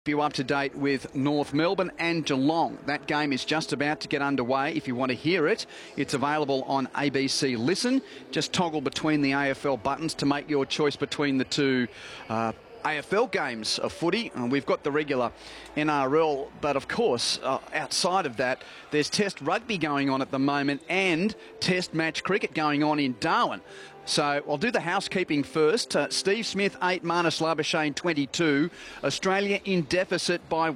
You up to date with North Melbourne and Geelong. That game is just about to get underway. If you want to hear it, it's available on ABC Listen. Just toggle between the AFL buttons to make your choice between the two AFL games of footy. We've got the regular NRL, but of course, outside of that, there's Test rugby going on at the moment and Test match cricket going on in Darwin. So I'll do the housekeeping first. Steve Smith 8, Marnus Labuschagne 22. Australia in deficit by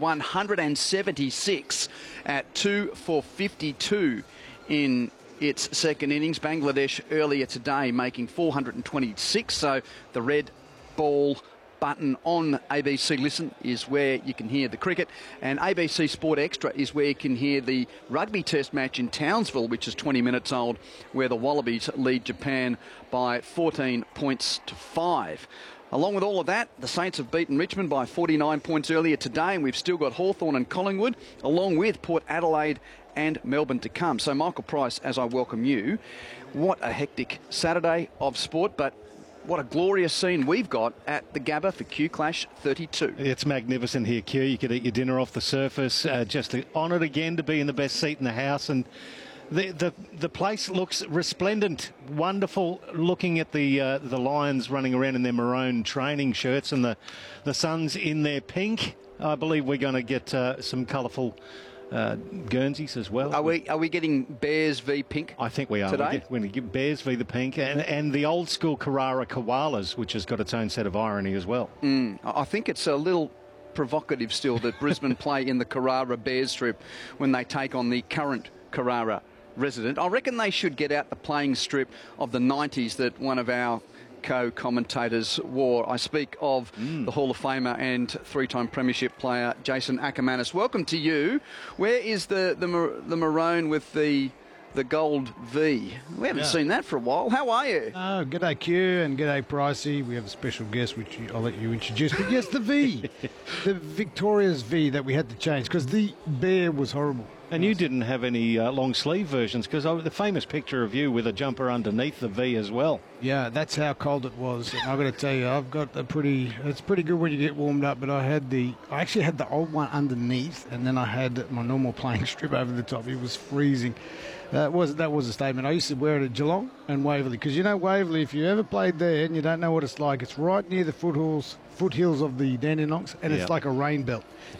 176 at 2 for 52 in its second innings. Bangladesh earlier today making 426. So the red ball button on ABC Listen is where you can hear the cricket, and ABC Sport Extra is where you can hear the rugby test match in Townsville, which is 20 minutes old, where the Wallabies lead Japan by 14 points to 5. Along with all of that, the Saints have beaten Richmond by 49 points earlier today, and we've still got Hawthorn and Collingwood, along with Port Adelaide and Melbourne to come. So Michael Price, as I welcome you, what a hectic Saturday of sport, but what a glorious scene we've got at the Gabba for Q Clash 32. It's magnificent here, Q. You could eat your dinner off the surface. Just honoured again to be in the best seat in the house. And the place looks resplendent, wonderful. Looking at the Lions running around in their maroon training shirts and the Suns in their pink. I believe we're going to get some colourful Guernseys as well. Are we getting Bears v Pink? I think we are. Today? We're going to get Bears v the Pink and the old school Carrara Koalas, which has got its own set of irony as well. I think it's a little provocative still that Brisbane play in the Carrara Bears strip when they take on the current Carrara resident. I reckon they should get out the playing strip of the 90s that one of our co-commentators wore. I speak of the Hall of Famer and three-time premiership player Jason Ackermanis. Welcome to you. Where is the maroon with the gold V? We haven't seen that for a while. How are you? Oh, g'day Q and g'day Pricey. We have a special guest which I'll let you introduce. But yes, the V, the Victoria's V that we had to change because the bear was horrible. And you didn't have any long sleeve versions because the famous picture of you with a jumper underneath the V as well. Yeah, that's how cold it was. And I've got to tell you, I've got it's pretty good when you get warmed up, but I actually had the old one underneath and then I had my normal playing strip over the top. It was freezing. That was a statement. I used to wear it at Geelong and Waverley because, you know, Waverley, if you ever played there and you don't know what it's like, it's right near the foothills of the Dandenongs and it's like a rain belt.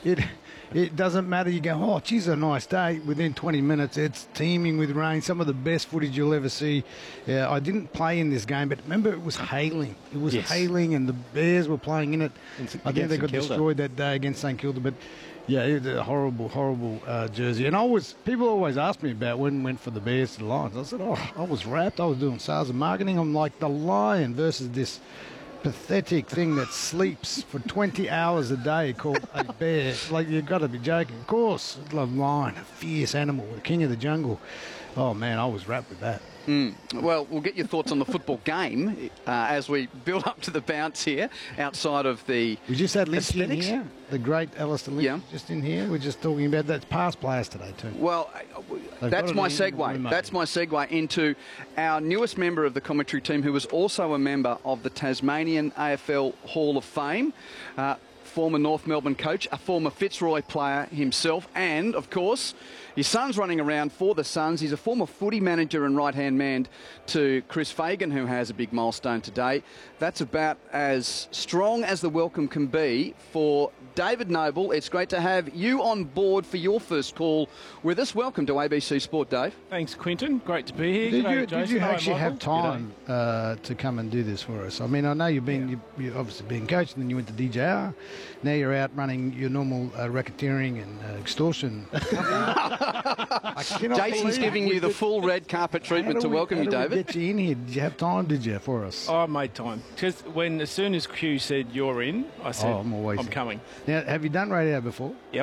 It doesn't matter. You go, oh, geez, a nice day. Within 20 minutes, it's teeming with rain. Some of the best footage you'll ever see. Yeah, I didn't play in this game, but remember, it was hailing. It was hailing, and the Bears were playing in it. I think they got destroyed that day against St Kilda, but yeah, it was a horrible, horrible jersey. And people always ask me about when went for the Bears to the Lions. I said, I was wrapped. I was doing sales and marketing. I'm like the Lion versus this pathetic thing that sleeps for 20 hours a day called a bear. Like, you've got to be joking. Of course, the lion, a fierce animal, the king of the jungle. Oh, man, I was wrapped with that. Well, we'll get your thoughts on the football game as we build up to the bounce here outside of the We just had Lynch in aesthetics. here, the great Alistair Lynch just in here. We're just talking about that past players today too. Well, that's my segue. That's my segue into our newest member of the commentary team, who was also a member of the Tasmanian AFL Hall of Fame, former North Melbourne coach, a former Fitzroy player himself, and, of course, his son's running around for the Suns. He's a former footy manager and right-hand man to Chris Fagan, who has a big milestone today. That's about as strong as the welcome can be for David Noble. It's great to have you on board for your first call with us. Welcome to ABC Sport, Dave. Thanks, Quinton. Great to be here. Did you actually have time to come and do this for us? I mean, I know you've obviously been coached, and then you went to DJR. Now you're out running your normal racketeering and extortion. Jason's giving you the full red carpet treatment to welcome you, David. How did we get you in here? Did you have time, for us? I made time. Because as soon as Q said you're in, I said, I'm coming. Now, have you done radio before? Yep.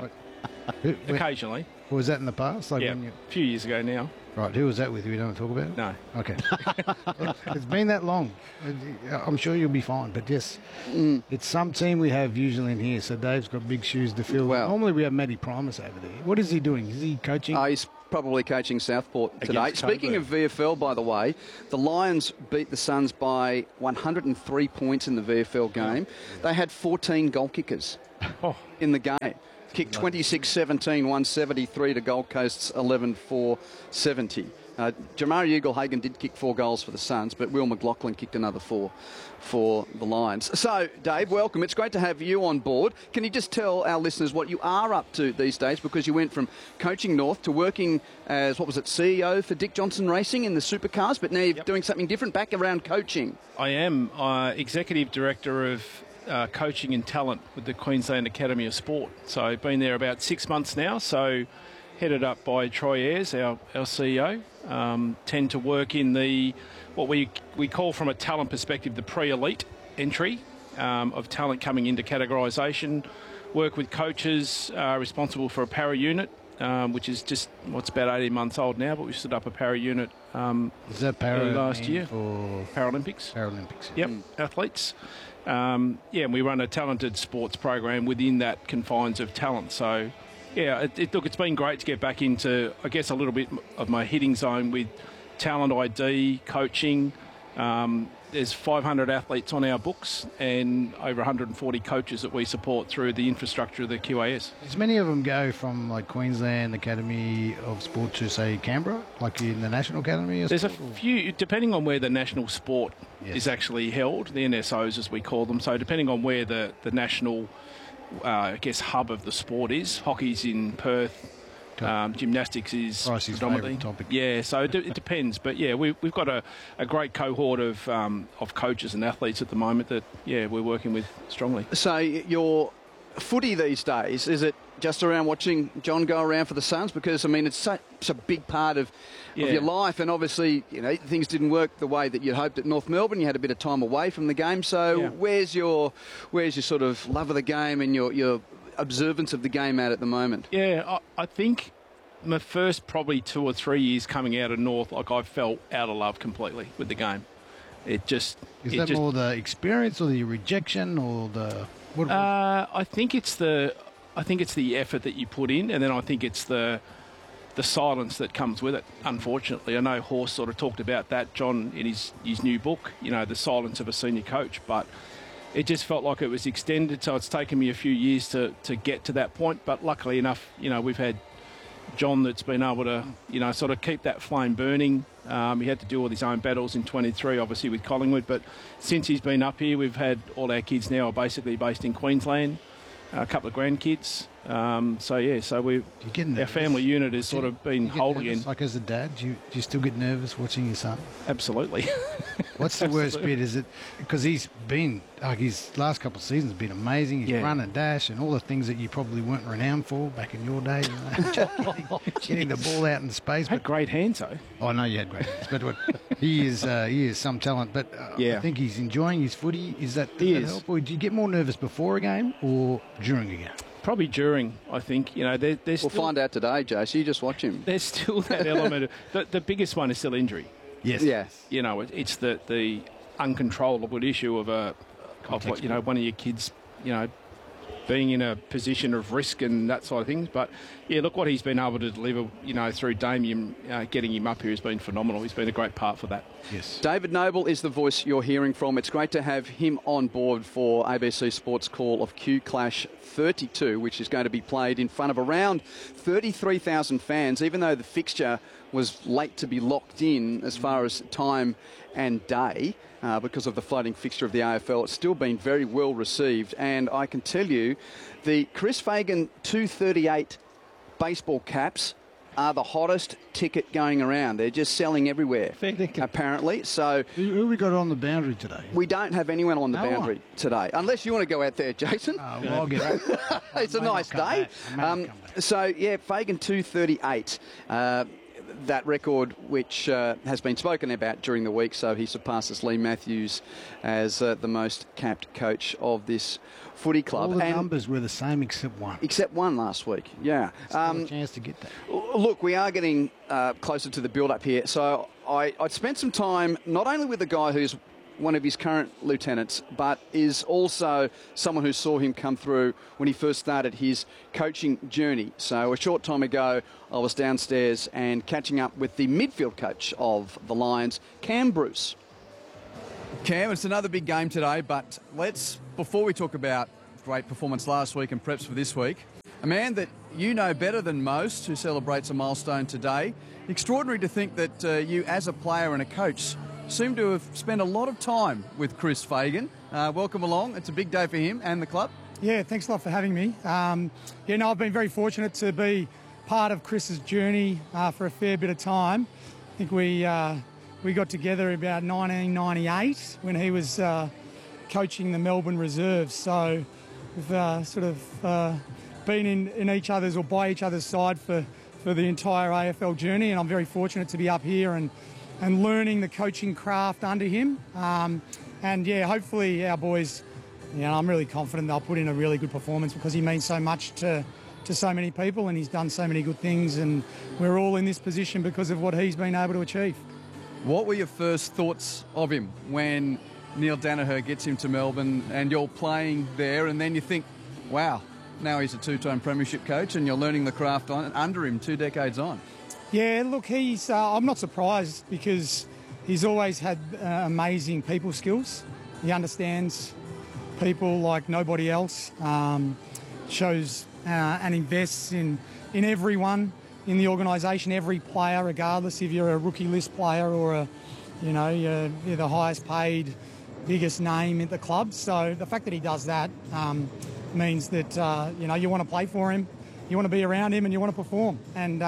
Occasionally. Or was that in the past? Like Yeah, when you, a few years ago now. right, who was that with? We don't talk about it? No. Okay. It's been that long. I'm sure you'll be fine. But yes, it's some team we have usually in here. So Dave's got big shoes to fill. Well- Normally we have Matty Primus over there. What is he doing? Is he coaching? He's probably coaching Southport today. Against Speaking of VFL, by the way, the Lions beat the Suns by 103 points in the VFL game. They had 14 goal kickers in the game. Kicked 26-17, 173 to Gold Coast's 11-4-70. Jamari Eaglehagen did kick 4 goals for the Suns, but Will McLaughlin kicked another 4 for the Lions. So, Dave, welcome. It's great to have you on board. Can you just tell our listeners what you are up to these days? Because you went from coaching North to working as, CEO for Dick Johnson Racing in the supercars, but now you're doing something different, back around coaching. I am Executive Director of Coaching and Talent with the Queensland Academy of Sport. So I've been there about 6 months now, so headed up by Troy Ayres, our CEO. Tend to work in what we call from a talent perspective the pre-elite entry of talent coming into categorisation. Work with coaches responsible for a para unit, which is just what's about 18 months old now, but we stood up a para unit is that para last year. for Paralympics. Paralympics? Yep, athletes. And we run a talented sports program within that confines of talent. So, yeah, it's been great to get back into, I guess, a little bit of my hitting zone with talent ID, coaching. There's 500 athletes on our books and over 140 coaches that we support through the infrastructure of the QAS. Does many of them go from like Queensland Academy of Sport to say Canberra, like in the National Academy? There's a few, depending on where the national sport is actually held, the NSOs as we call them. So depending on where the national, hub of the sport is, hockey's in Perth. Gymnastics is Pricey's predominantly. favourite topic. Yeah, so it depends. But, yeah, we've got a great cohort of coaches and athletes at the moment that, we're working with strongly. So your footy these days, is it just around watching John go around for the Suns? Because, I mean, it's such a big part of your life, and obviously, things didn't work the way that you'd hoped at North Melbourne. You had a bit of time away from the game. So where's your sort of love of the game and your observance of the game at the moment? Yeah, I think my first probably 2 or 3 years coming out of North, I felt out of love completely with the game. Is that more the experience or the rejection or the? I think it's the effort that you put in, and then I think it's the silence that comes with it. Unfortunately, I know Horse sort of talked about that, John, in his new book. The silence of a senior coach, but it just felt like it was extended, so it's taken me a few years to get to that point. But luckily enough, we've had John that's been able to, sort of keep that flame burning. He had to deal with his own battles in 23, obviously, with Collingwood. But since he's been up here, we've had all our kids now are basically based in Queensland, a couple of grandkids. Our family unit has sort of been whole again. Like as a dad, do you still get nervous watching your son? Absolutely. What's the worst bit? Is it because he's been his last couple of seasons have been amazing. He's run and dash and all the things that you probably weren't renowned for back in your day. Getting the ball out in space. Had great hands though. Oh, I know you had great hands, but he is some talent. But I think he's enjoying his footy. Does that help? Or do you get more nervous before a game or during a game? Probably during, I think. We'll find out today, Jace. You just watch him. There's still that element of... The biggest one is still injury. Yes. Yeah. It's the uncontrollable issue of one of your kids, being in a position of risk and that sort of things. But, look, what he's been able to deliver, through Damien, getting him up here has been phenomenal. He's been a great part for that. Yes. David Noble is the voice you're hearing from. It's great to have him on board for ABC Sports' call of Q Clash 32, which is going to be played in front of around 33,000 fans, even though the fixture was late to be locked in as far as time and day. Because of the floating fixture of the AFL, it's still been very well received. And I can tell you, the Chris Fagan 238 baseball caps are the hottest ticket going around. They're just selling everywhere, apparently. So who we got on the boundary today? We don't have anyone on the boundary today, unless you want to go out there, Jason. I'll get it. It's a nice day. Fagan 238. that record which has been spoken about during the week, so he surpasses Lee Matthews as the most capped coach of this footy club. All the numbers were the same except one. Except one last week, yeah. Still a chance to get that. Look, we are getting closer to the build-up here, so I spent some time not only with the guy who's one of his current lieutenants, but is also someone who saw him come through when he first started his coaching journey. So a short time ago, I was downstairs and catching up with the midfield coach of the Lions, Cam Bruce. Cam, it's another big game today, but before we talk about great performance last week and preps for this week, a man that you know better than most who celebrates a milestone today. Extraordinary to think that you, as a player and a coach, seem to have spent a lot of time with Chris Fagan. Welcome along. It's a big day for him and the club. Yeah, thanks a lot for having me. I've been very fortunate to be part of Chris's journey for a fair bit of time. I think we got together about 1998 when he was coaching the Melbourne Reserves. So we've sort of been in each other's or by each other's side for the entire AFL journey, and I'm very fortunate to be up here and learning the coaching craft under him. Hopefully our boys, I'm really confident they'll put in a really good performance because he means so much to so many people and he's done so many good things, and we're all in this position because of what he's been able to achieve. What were your first thoughts of him when Neil Daniher gets him to Melbourne and you're playing there, and then you think, wow, now he's a two-time premiership coach and you're learning the craft under him 2 decades on? Yeah, look, I'm not surprised because he's always had amazing people skills. He understands people like nobody else, shows and invests in everyone in the organisation, every player, regardless if you're a rookie list player or you're the highest paid, biggest name at the club. So the fact that he does that means that, you want to play for him, you want to be around him and you want to perform. And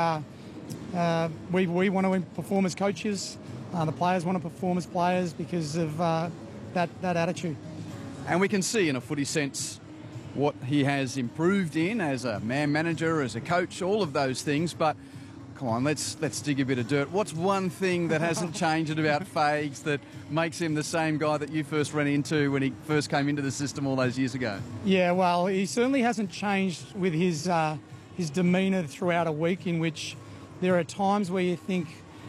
we want to perform as coaches. The players want to perform as players because of that attitude. And we can see in a footy sense what he has improved in as a man manager, as a coach, all of those things. But come on, let's dig a bit of dirt. What's one thing that hasn't changed about Fags that makes him the same guy that you first ran into when he first came into the system all those years ago? Yeah, well, he certainly hasn't changed with his demeanour throughout a week, in which there are times where you think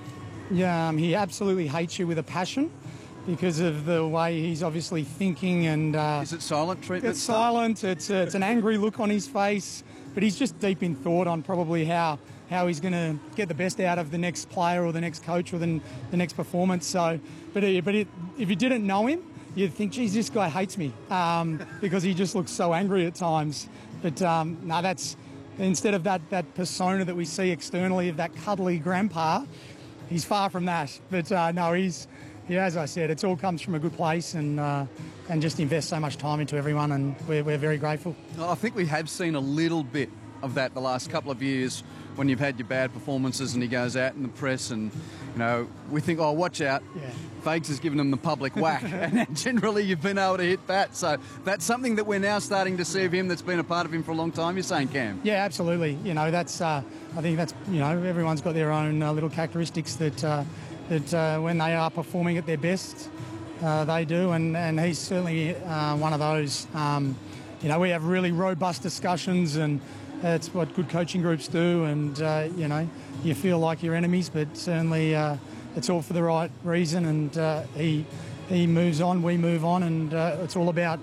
he absolutely hates you with a passion because of the way he's obviously thinking. And is it silent treatment? It's silent. It's an angry look on his face, but he's just deep in thought on probably how he's going to get the best out of the next player or the next coach or the next performance. So, if you didn't know him, you'd think, geez, this guy hates me because he just looks so angry at times. But no, that's instead of that persona that we see externally of that cuddly grandpa, he's far from that. But no, as I said, it all comes from a good place and just invests so much time into everyone, and we're very grateful. I think we have seen a little bit of that the last couple of years when you've had your bad performances and he goes out in the press and, we think, oh, watch out. Yeah. Fags has given him the public whack and generally you've been able to hit that. So that's something that we're now starting to see of him that's been a part of him for a long time, you're saying, Cam? Yeah, absolutely. That's I think that's, everyone's got their own little characteristics that when they are performing at their best, they do, and he's certainly one of those. We have really robust discussions, and that's what good coaching groups do, and you feel like you're enemies, but certainly it's all for the right reason, and he moves on, we move on, and it's all about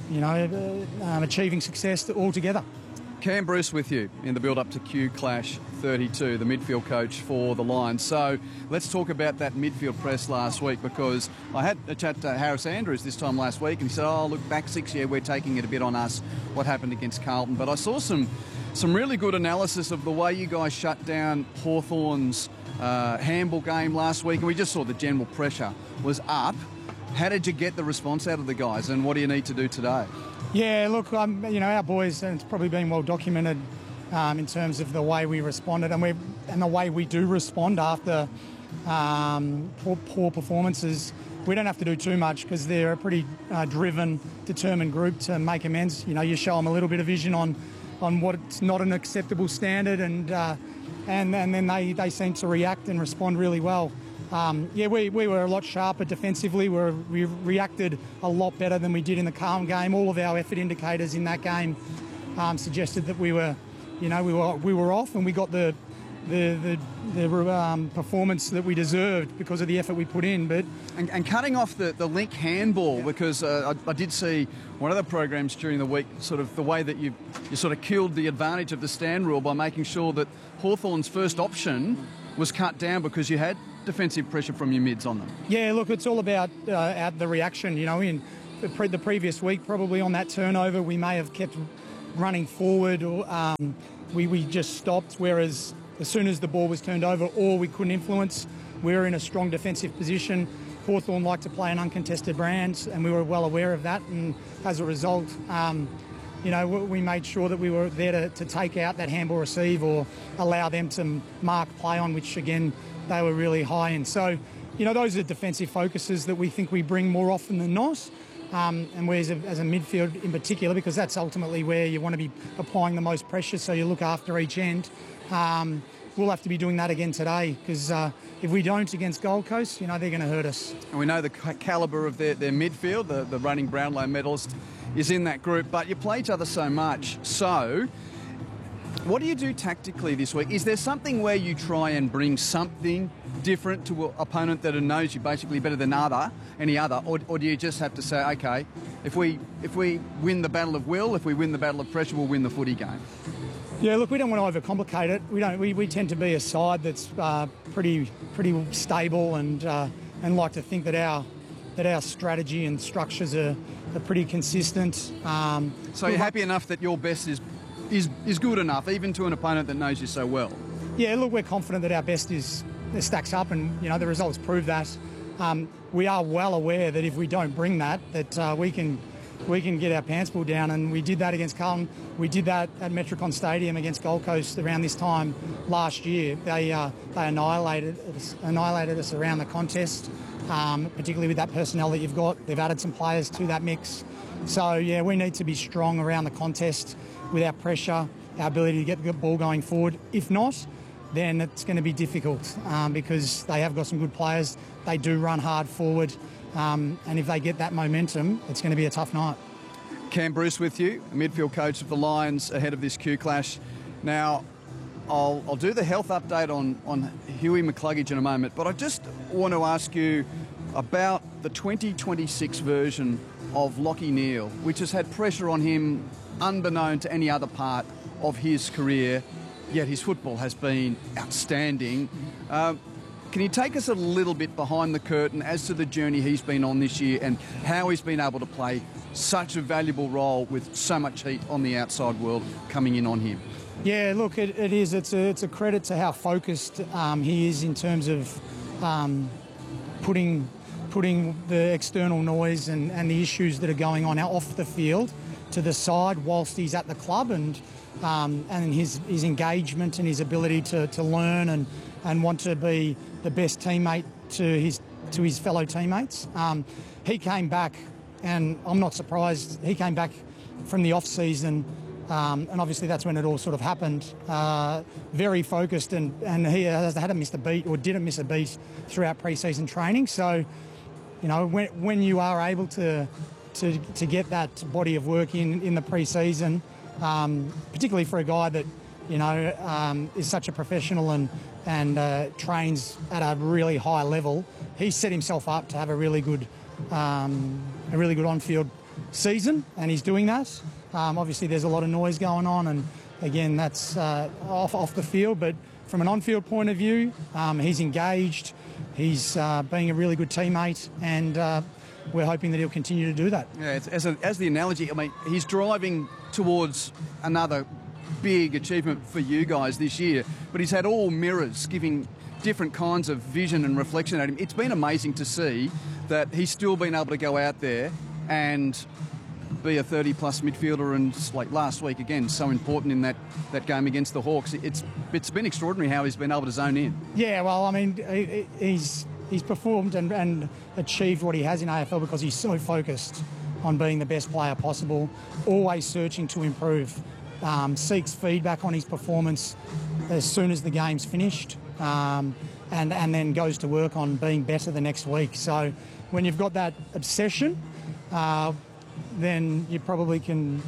achieving success all together. Cam Bruce with you in the build-up to Q Clash 32, the midfield coach for the Lions. So let's talk about that midfield press last week, because I had a chat to Harris Andrews this time last week and he said, look, back six, we're taking it a bit on us, what happened against Carlton. But I saw some really good analysis of the way you guys shut down Hawthorn's handball game last week, and we just saw the general pressure was up. How did you get the response out of the guys, and what do you need to do today? Yeah, look, our boys, and it's probably been well documented in terms of the way we responded and the way we do respond after poor performances. We don't have to do too much because they're a pretty driven, determined group to make amends. You show them a little bit of vision on what's not an acceptable standard, and and then they seemed to react and respond really well. We were a lot sharper defensively. We reacted a lot better than we did in the Carlton game. All of our effort indicators in that game suggested that we were off, and we got the performance that we deserved because of the effort we put in. But and cutting off the link handball, because I did see one of the programs during the week, sort of the way that you sort of killed the advantage of the stand rule by making sure that Hawthorn's first option was cut down because you had defensive pressure from your mids on them. Yeah, look, it's all about the reaction. In the previous week, probably on that turnover, we may have kept running forward, or we just stopped, whereas as soon as the ball was turned over or we couldn't influence, we were in a strong defensive position. Hawthorn liked to play an uncontested brand, and we were well aware of that, and as a result, we made sure that we were there to take out that handball receive or allow them to mark play on, which again they were really high in. So, those are defensive focuses that we think we bring more often than not. And we as a midfield in particular, because that's ultimately where you want to be applying the most pressure, so you look after each end. We'll have to be doing that again today, because if we don't against Gold Coast, they're going to hurt us. And we know the calibre of their midfield, the reigning Brownlow medalist, is in that group, but you play each other so much. So what do you do tactically this week? Is there something where you try and bring something different to an opponent that knows you basically better than any other, or do you just have to say, okay, if we win the battle of will, if we win the battle of pressure, we'll win the footy game? Yeah, look, we don't want to overcomplicate it. We tend to be a side that's pretty stable, and like to think that our strategy and structures are pretty consistent. So you're happy enough that your best is good enough, even to an opponent that knows you so well? Yeah, look, we're confident that our best stacks up, and the results prove that. We are well aware that if we don't bring that we can get our pants pulled down, and we did that against Carlton. We did that at Metricon Stadium against Gold Coast around this time last year. They annihilated us around the contest, particularly with that personnel that you've got. They've added some players to that mix. So, yeah, we need to be strong around the contest with our pressure, our ability to get the ball going forward. If not, then it's going to be difficult because they have got some good players. They do run hard forward. And if they get that momentum, it's going to be a tough night. Cam Bruce with you, midfield coach of the Lions ahead of this Q Clash. Now, I'll do the health update on Huey McCluggage in a moment, but I just want to ask you about the 2026 version of Lachie Neale, which has had pressure on him unbeknown to any other part of his career, yet his football has been outstanding. Can you take us a little bit behind the curtain as to the journey he's been on this year and how he's been able to play such a valuable role with so much heat on the outside world coming in on him? Yeah, look, it is. It's a credit to how focused he is in terms of putting the external noise and the issues that are going on out off the field to the side whilst he's at the club, and his engagement and his ability to learn and want to be the best teammate to his fellow teammates. He came back, and I'm not surprised, he came back from the off-season, and obviously that's when it all sort of happened, very focused, and he hadn't missed a beat, or didn't miss a beat throughout pre-season training. So, when you are able to get that body of work in the pre-season, particularly for a guy that is such a professional and trains at a really high level, he set himself up to have a really good on-field season, and he's doing that. Obviously, there's a lot of noise going on, and again, that's off the field. But from an on-field point of view, he's engaged. He's being a really good teammate, and we're hoping that he'll continue to do that. Yeah, as the analogy, I mean, he's driving towards another big achievement for you guys this year, but he's had all mirrors giving different kinds of vision and reflection at him. It's been amazing to see that he's still been able to go out there and be a 30-plus midfielder, and like last week again, so important in that game against the Hawks. It's been extraordinary how he's been able to zone in. Yeah, well, I mean, he's performed and achieved what he has in AFL because he's so focused on being the best player possible, always searching to improve, seeks feedback on his performance as soon as the game's finished, and then goes to work on being better the next week. So when you've got that obsession, then you probably can,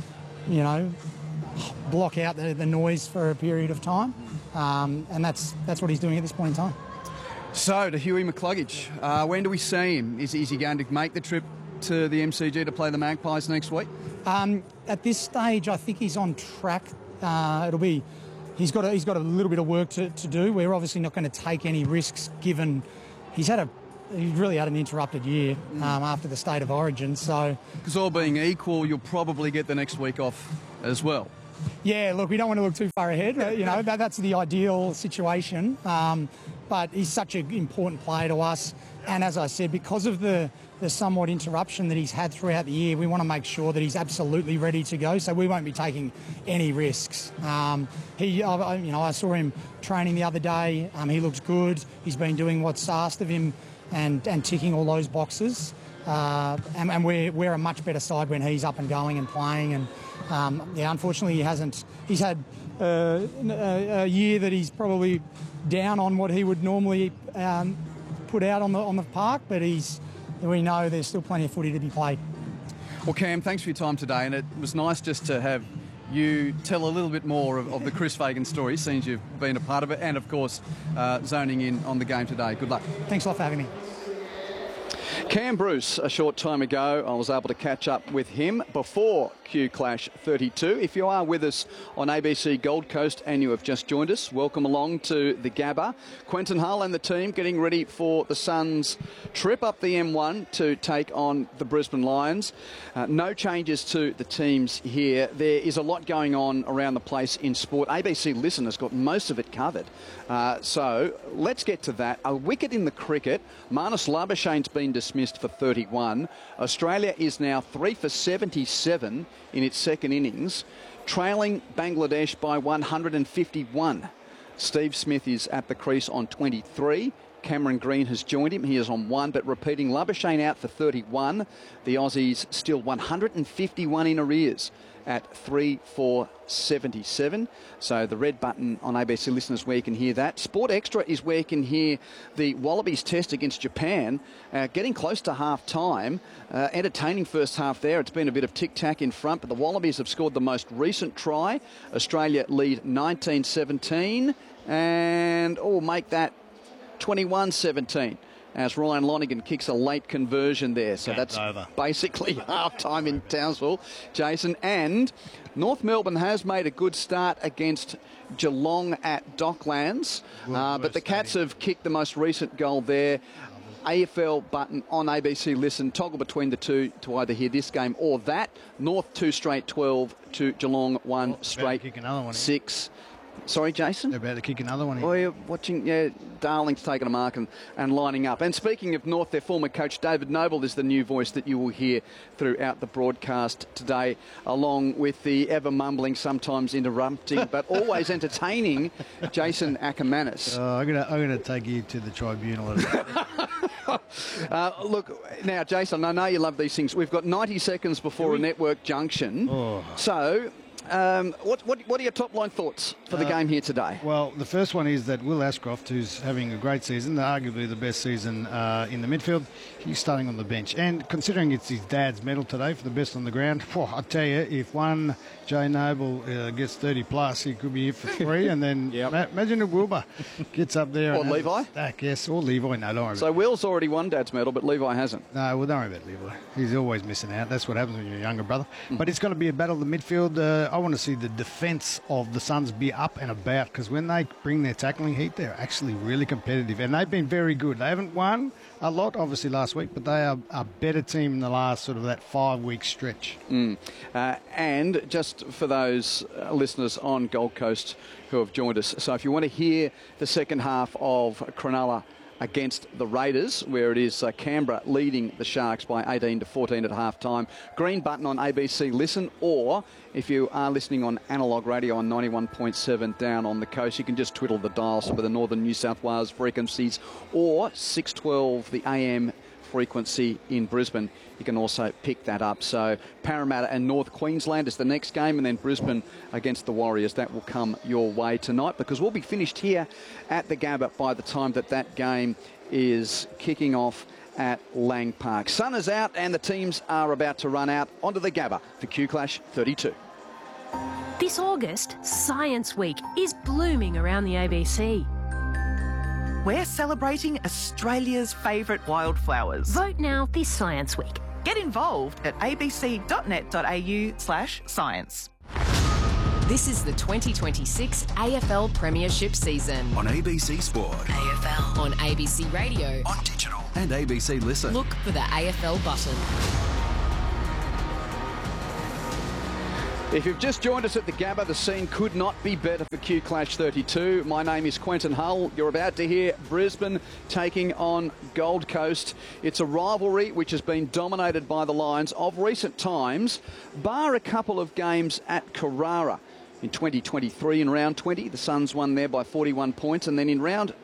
block out the noise for a period of time, and that's what he's doing at this point in time. So to Huey McCluggage, when do we see him? Is he going to make the trip to the MCG to play the Magpies next week? At this stage, I think he's on track. He's got a little bit of work to do. We're obviously not going to take any risks, given he's really had an interrupted year after the State of Origin. So, because all being equal, you'll probably get the next week off as well. Yeah, look, we don't want to look too far ahead. That's the ideal situation. But he's such an important player to us. And as I said, because of the somewhat interruption that he's had throughout the year, we want to make sure that he's absolutely ready to go. So we won't be taking any risks. I saw him training the other day. He looks good. He's been doing what's asked of him and ticking all those boxes. And we're a much better side when he's up and going and playing. And unfortunately, he's had a year that he's probably down on what he would normally put out on the park, but we know there's still plenty of footy to be played. Well, Cam, thanks for your time today, and it was nice just to have you tell a little bit more of the Chris Fagan story, since you've been a part of it, and of course zoning in on the game today. Good luck. Thanks a lot for having me. Cam Bruce, a short time ago, I was able to catch up with him before Q Clash 32. If you are with us on ABC Gold Coast and you have just joined us, welcome along to the Gabba. Quentin Hull and the team getting ready for the Suns' trip up the M1 to take on the Brisbane Lions. No changes to the teams here. There is a lot going on around the place in sport. ABC Listen has got most of it covered. So let's get to that. A wicket in the cricket. Marnus Labuschagne's been dismissed for 31. Australia is now 3 for 77 in its second innings, trailing Bangladesh by 151. Steve Smith is at the crease on 23. Cameron Green has joined him. He is on 1, but repeating, Labuschagne out for 31. The Aussies still 151 in arrears at 3 for 77. So the red button on ABC Listeners where you can hear that. Sport Extra is where you can hear the Wallabies test against Japan, getting close to half-time. Entertaining first half there. It's been a bit of tic-tac in front, but the Wallabies have scored the most recent try. Australia lead 19-17 and make that 21-17. As Ryan Lonergan kicks a late conversion there. So that's basically half-time in Townsville, Jason. And North Melbourne has made a good start against Geelong at Docklands. But the Cats have kicked the most recent goal there. AFL button on ABC Listen. Toggle between the two to either hear this game or that. North 2 straight 12 to Geelong 1 straight 6. Sorry, Jason? They're about to kick another one. Oh, you're watching, Darling's taking a mark and lining up. And speaking of North, their former coach, David Noble, is the new voice that you will hear throughout the broadcast today, along with the ever-mumbling, sometimes interrupting, but always entertaining Jason Ackermanis. I'm gonna take you to the tribunal. Look, now, Jason, I know you love these things. We've got 90 seconds before a network junction. So... what are your top-line thoughts for the game here today? Well, the first one is that Will Ashcroft, who's having a great season, arguably the best season in the midfield, he's starting on the bench. And considering it's his dad's medal today for the best on the ground, I tell you, if one Jay Noble gets 30+, he could be here for 3. And then imagine if Wilbur gets up there. Or Levi? Yes, or Levi. No, don't worry. So Will's already won dad's medal, but Levi hasn't. No, well, don't worry about Levi. He's always missing out. That's what happens when you're a younger brother. But it's going to be a battle of the midfield. I want to see the defence of the Suns be up and about, because when they bring their tackling heat, they're actually really competitive. And they've been very good. They haven't won a lot, obviously, last week, but they are a better team in the last sort of that 5-week stretch. And just for those listeners on Gold Coast who have joined us, so if you want to hear the second half of Cronulla against the Raiders, where it is Canberra leading the Sharks by 18-14 at half-time. Green button on ABC Listen, or if you are listening on analogue radio on 91.7 down on the coast, you can just twiddle the dials for the northern New South Wales frequencies, or 612 the AM frequency in Brisbane, you can also pick that up. So Parramatta and North Queensland is the next game, and then Brisbane against the Warriors. That will come your way tonight, because we'll be finished here at the Gabba by the time that game is kicking off at Lang Park. Sun is out and the teams are about to run out onto the Gabba for Q Clash 32. This August, Science Week is blooming around the ABC. We're celebrating Australia's favourite wildflowers. Vote now this Science Week. Get involved at abc.net.au/science. This is the 2026 AFL Premiership season. On ABC Sport. AFL. On ABC Radio. On digital. And ABC Listen. Look for the AFL button. If you've just joined us at the Gabba, the scene could not be better for Q Clash 32. My name is Quentin Hull. You're about to hear Brisbane taking on Gold Coast. It's a rivalry which has been dominated by the Lions of recent times, bar a couple of games at Carrara. In 2023, in round 20, the Suns won there by 41 points, and then in round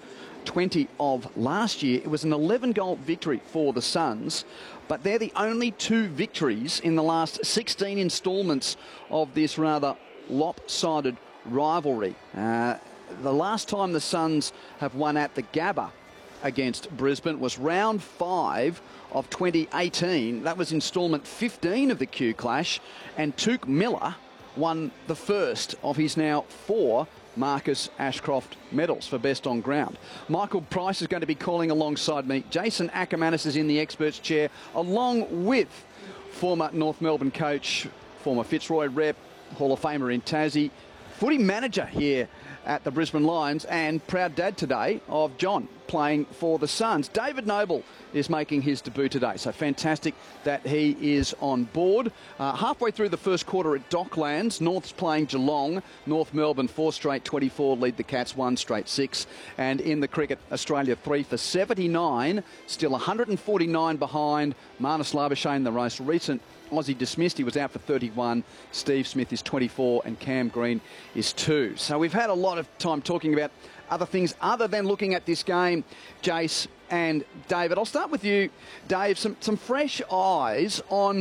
20 of last year, it was an 11-goal victory for the Suns. But they're the only two victories in the last 16 instalments of this rather lopsided rivalry. The last time the Suns have won at the Gabba against Brisbane was round 5 of 2018. That was instalment 15 of the Q Clash, and Touk Miller won the first of his now 4 Marcus Ashcroft medals for best on ground. Michael Price is going to be calling alongside me. Jason Ackermanis is in the experts chair, along with former North Melbourne coach, former Fitzroy rep, Hall of Famer in Tassie, footy manager here at the Brisbane Lions, and proud dad today of John playing for the Suns. David Noble is making his debut today, so fantastic that he is on board. Halfway through the first quarter at Docklands, North's playing Geelong. North Melbourne 4 straight 24, lead the Cats 1 straight 6. And in the cricket, Australia 3 for 79, still 149 behind. Marnus Labuschagne, the most recent Aussie dismissed. He was out for 31. Steve Smith is 24 and Cam Green is 2. So we've had a lot of time talking about other things other than looking at this game, Jace and David. I'll start with you, Dave. Some fresh eyes on,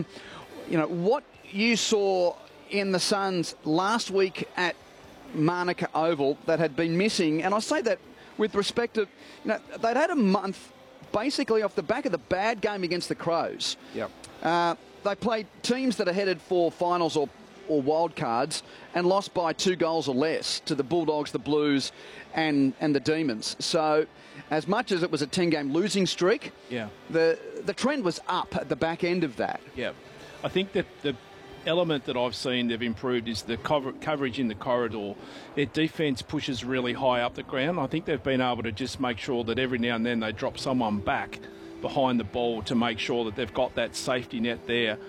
what you saw in the Suns last week at Manuka Oval that had been missing. And I say that with respect to, they'd had a month basically off the back of the bad game against the Crows. Yep. They played teams that are headed for finals or wild cards and lost by 2 goals or less to the Bulldogs, the Blues and the Demons. So as much as it was a 10-game losing streak, the trend was up at the back end of that. Yeah. I think that the element that I've seen they've improved is the coverage in the corridor. Their defence pushes really high up the ground. I think they've been able to just make sure that every now and then they drop someone back behind the ball to make sure that they've got that safety net there.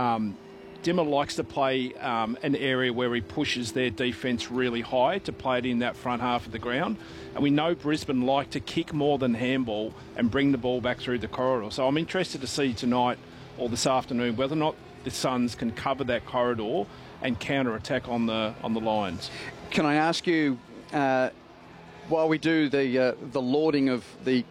Dimmer likes to play an area where he pushes their defence really high to play it in that front half of the ground. And we know Brisbane like to kick more than handball and bring the ball back through the corridor. So I'm interested to see tonight or this afternoon whether or not the Suns can cover that corridor and counter-attack on the Lions. Can I ask you, while we do the lauding of the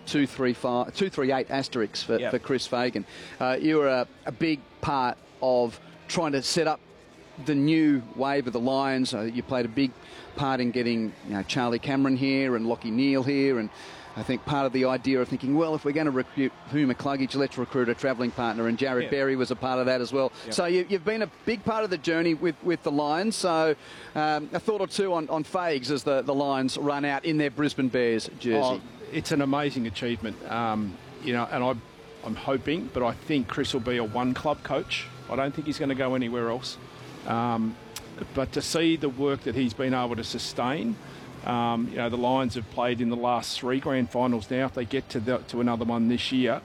238 asterisks for Chris Fagan, you were a big part of trying to set up the new wave of the Lions. You played a big part in getting Charlie Cameron here and Lachie Neale here, and I think part of the idea of thinking, well, if we're going to recruit Hugh McCluggage, let's recruit a travelling partner, and Jared Berry was a part of that as well. Yep. So you've been a big part of the journey with the Lions. So a thought or two on Fags as the Lions run out in their Brisbane Bears jersey. Oh, it's an amazing achievement, and I'm hoping, but I think Chris will be a one-club coach. I don't think he's going to go anywhere else. But to see the work that he's been able to sustain, the Lions have played in the last 3 grand finals now. If they get to another one this year,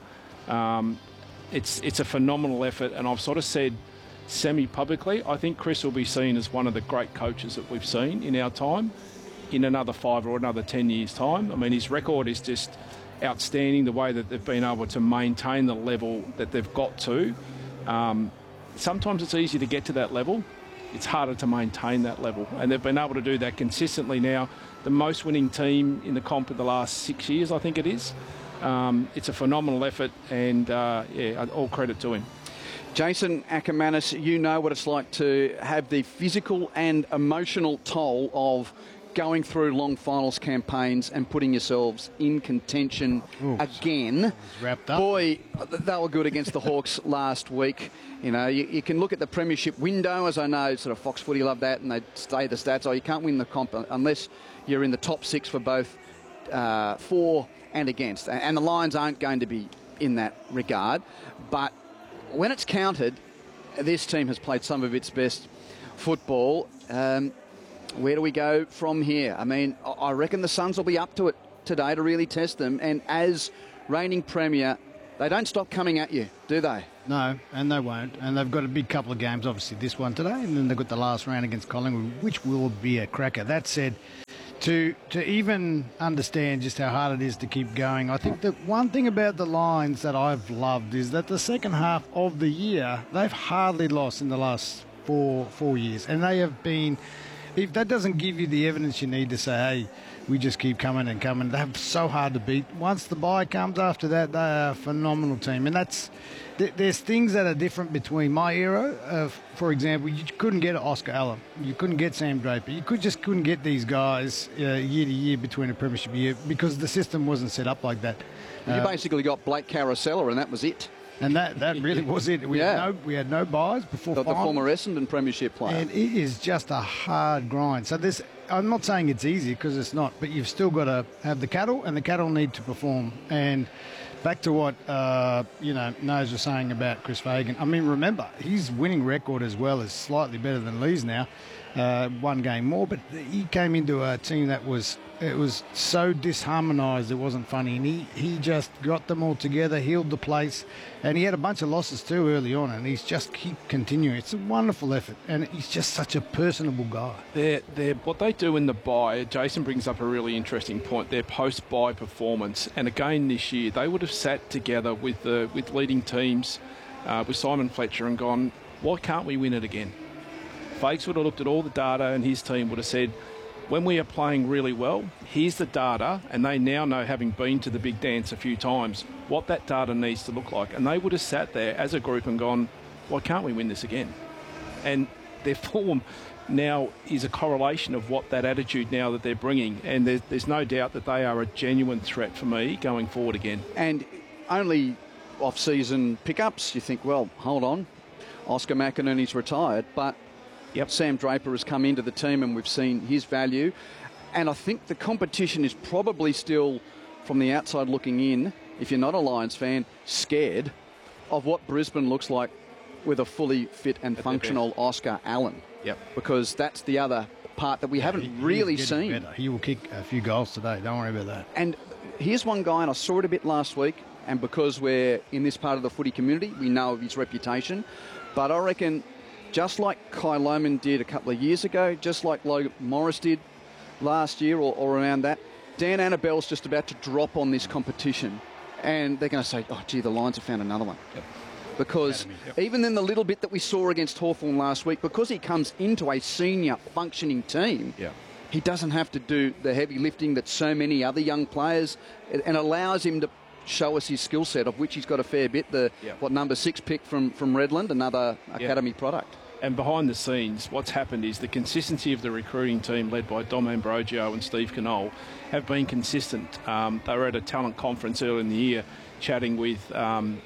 it's a phenomenal effort. And I've sort of said semi-publicly, I think Chris will be seen as one of the great coaches that we've seen in our time in another 5 or another 10 years' time. I mean, his record is just outstanding, the way that they've been able to maintain the level that they've got to. Sometimes it's easy to get to that level. It's harder to maintain that level. And they've been able to do that consistently now. The most winning team in the comp in the last 6 years, I think it is. It's a phenomenal effort, and all credit to him. Jason Ackermanis, you know what it's like to have the physical and emotional toll of going through long finals campaigns and putting yourselves in contention again. Wrapped up. Boy, they were good against the Hawks last week. You know, you can look at the premiership window, as I know sort of Fox Footy love that, and they say the stats, you can't win the comp unless you're in the top 6 for both for and against. And the Lions aren't going to be in that regard. But when it's counted, this team has played some of its best football. Where do we go from here? I mean, I reckon the Suns will be up to it today to really test them. And as reigning premier, they don't stop coming at you, do they? No, and they won't. And they've got a big couple of games, obviously this one today, and then they've got the last round against Collingwood, which will be a cracker. That said, to even understand just how hard it is to keep going, I think that one thing about the Lions that I've loved is that the second half of the year, they've hardly lost in the last four years. And they have been... If that doesn't give you the evidence you need to say, hey, we just keep coming and coming, they're so hard to beat. Once the bye comes after that, they are a phenomenal team. And there's things that are different between my era. For example, you couldn't get Oscar Allen. You couldn't get Sam Draper. You couldn't get these guys year to year between a premiership year because the system wasn't set up like that. You basically got Blake Carosella, and that was it. And that really was it. We had no buys before the former Essendon premiership player. And it is just a hard grind. So I'm not saying it's easy because it's not, but you've still got to have the cattle, and the cattle need to perform. And back to what Nose was saying about Chris Fagan. I mean, remember, his winning record as well is slightly better than Lee's now. One game more, but he came into a team that was so disharmonised it wasn't funny, and he just got them all together, healed the place, and he had a bunch of losses too early on, and he's just keep continuing. It's a wonderful effort, and he's just such a personable guy. What they do in the bye, Jason brings up a really interesting point, their post-bye performance, and again this year they would have sat together with leading teams, with Simon Fletcher, and gone, why can't we win it again? Fakes would have looked at all the data, and his team would have said, when we are playing really well, here's the data, and they now know, having been to the big dance a few times, what that data needs to look like. And they would have sat there as a group and gone, why can't we win this again? And their form now is a correlation of what that attitude now that they're bringing. And there's no doubt that they are a genuine threat for me going forward again. And only off-season pickups, you think, well, hold on, Oscar McInerney's retired, but Sam Draper has come into the team and we've seen his value. And I think the competition is probably still, from the outside looking in, if you're not a Lions fan, scared of what Brisbane looks like with a fully fit and functional Oscar Allen. Yep. Because that's the other part that we haven't really seen. Better. He will kick a few goals today. Don't worry about that. And here's one guy, and I saw it a bit last week, and because we're in this part of the footy community, we know of his reputation. But I reckon, just like Kai Lohmann did a couple of years ago, just like Logan Morris did last year or around that, Dan Annabelle's just about to drop on this competition. And they're going to say, oh, gee, the Lions have found another one. Yep. Because even in the little bit that we saw against Hawthorn last week, because he comes into a senior functioning team, he doesn't have to do the heavy lifting that so many other young players, and allows him to show us his skill set, of which he's got a fair bit. Number 6 pick from Redland, another academy product. And behind the scenes, what's happened is the consistency of the recruiting team led by Dom Ambrogio and Steve Knoll have been consistent. They were at a talent conference earlier in the year chatting with to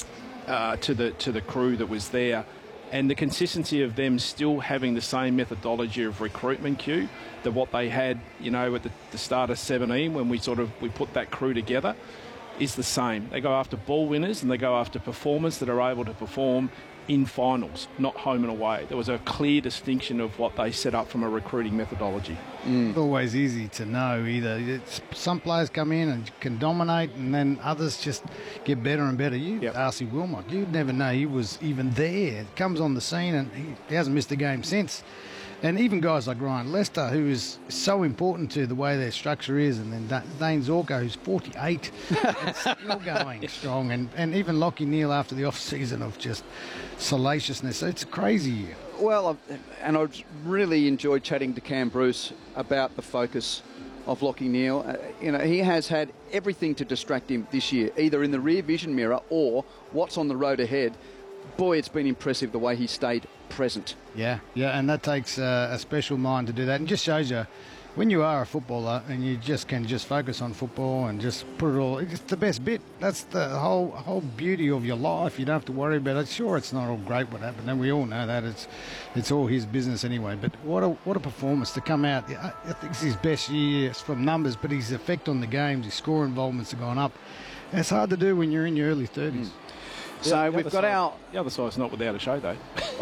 the crew that was there, and the consistency of them still having the same methodology of recruitment queue that what they had, at the start of 17 when we put that crew together is the same. They go after ball winners and they go after performers that are able to perform in finals, not home and away. There was a clear distinction of what they set up from a recruiting methodology. It's always easy to know either. Some players come in and can dominate, and then others just get better and better. Darcy Wilmot, you'd never know he was even there. Comes on the scene and he hasn't missed a game since. And even guys like Ryan Lester, who is so important to the way their structure is, and then Dane Zorko, who's 48, and still going strong, and even Lockie Neal after the off-season of just salaciousness. It's a crazy year. Well, and I've really enjoyed chatting to Cam Bruce about the focus of Lachie Neale. He has had everything to distract him this year, either in the rear vision mirror or what's on the road ahead. Boy, it's been impressive the way he stayed present. Yeah, and that takes a special mind to do that, and just shows you when you are a footballer and you can focus on football and just put it all. It's the best bit. That's the whole beauty of your life. You don't have to worry about it. Sure, it's not all great what happened, and we all know that it's all his business anyway. But what a performance to come out. I think it's his best year from numbers, but his effect on the games, his score involvements have gone up. And it's hard to do when you're in your early 30s. So we've got the other side's not without a show, though.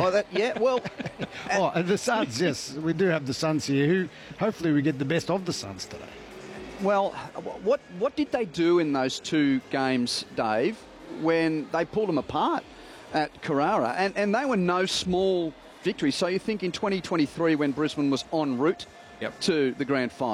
And the Suns, yes, we do have the Suns here. Who hopefully we get the best of the Suns today. Well, what did they do in those 2 games, Dave, when they pulled them apart at Carrara? And they were no small victories. So you think in 2023, when Brisbane was en route to the grand final,